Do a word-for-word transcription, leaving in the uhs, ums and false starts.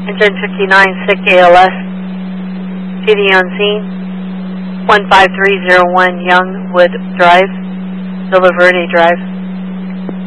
Engine fifty-nine, sick A L S. P D on scene. one five three zero one Youngwood Drive, Villa Verde Drive.